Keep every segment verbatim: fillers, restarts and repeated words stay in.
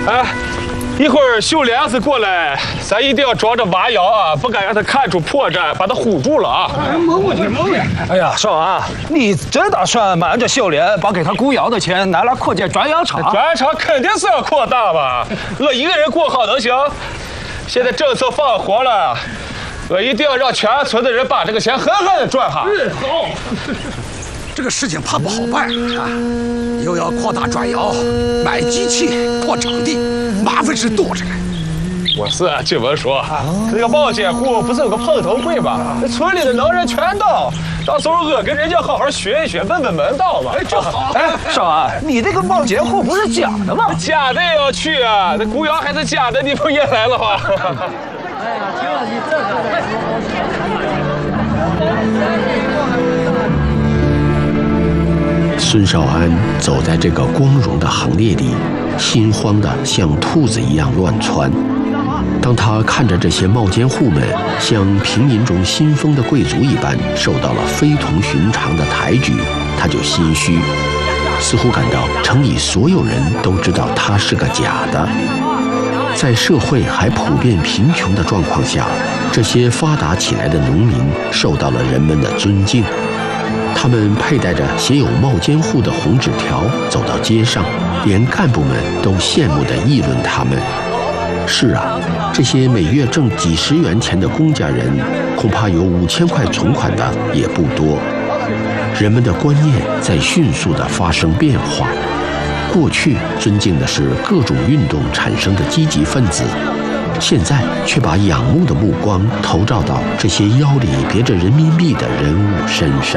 哎，一会儿秀莲子过来，咱一定要装着挖窑啊，不敢让他看出破绽，把他唬住了啊！ 没问题，没问题。 哎呀，少安，你真打算瞒着秀莲，把给他雇窑的钱拿来扩建转窑厂？ 转窑厂肯定是要扩大吧？我一个人过好能行？现在政策放活了，我一定要让全村的人把这个钱狠狠的赚哈！ 嗯，好。这个事情怕不好办啊，又要扩大转窑，买机器，扩场地，麻烦事多着呢。 我是这么说，这个保监户不是有个碰头会吗？这村里的能人全到，到时候我跟人家好好学一学，问问门道嘛。 哎，这好。 哎，少安，你这个保监户不是假的吗？ 假的也要去啊！那古窑还是假的，你不也来了吗？ 哎呀，行了，你这个。 孙少安走在这个光荣的行列里，心慌得像兔子一样乱窜。当他看着这些冒尖户们像平民中新封的贵族一般受到了非同寻常的抬举，他就心虚，似乎感到城里所有人都知道他是个假的。在社会还普遍贫穷的状况下，这些发达起来的农民受到了人们的尊敬。他们佩戴着写有冒尖户的红纸条走到街上，连干部们都羡慕地议论他们。是啊，这些每月挣几十元钱的公家人，恐怕有五千块存款的也不多。人们的观念在迅速地发生变化。过去尊敬的是各种运动产生的积极分子，现在却把仰慕的目光投照到这些腰里别着人民币的人物身上。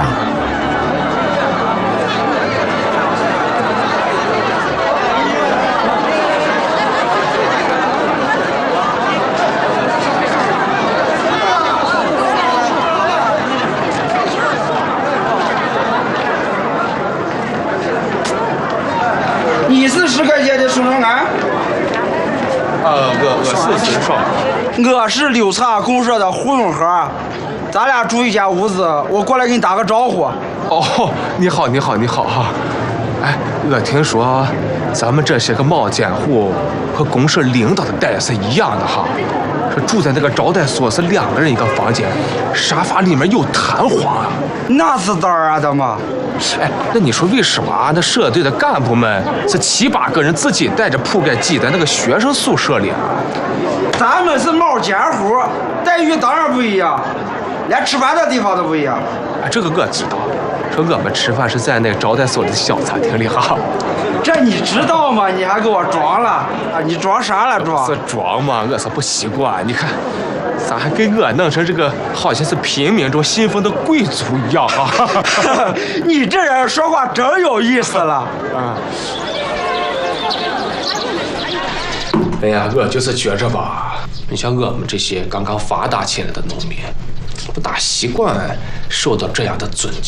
你是石开街的孙正安？ 呃，我我是孙少。 我是柳茶公社的胡永和，咱俩住一间屋子，我过来给你打个招呼。 哦，你好，你好，你好哈。哎，我听说咱们这些个冒尖户和公社领导的待遇是一样的哈。说住在那个招待所是两个人一个房间，沙发里面有弹簧啊。 那是当然的嘛。 哎，那你说为什么啊？那社队的干部们是七八个人自己带着铺盖挤在那个学生宿舍里？ 咱们是冒尖户，待遇当然不一样，连吃饭的地方都不一样。 啊，这个我知道。说我们吃饭是在那个招待所里的小餐厅里哈。 这你知道吗？你还给我装了啊？你装啥了装？ 是装嘛？我是不习惯。你看，咋还给我弄成这个好像是平民中新封的贵族一样啊？ 你这人说话真有意思了。 啊。哎呀，我就是觉着吧，你像我们这些刚刚发达起来的农民，不大习惯受到这样的尊敬。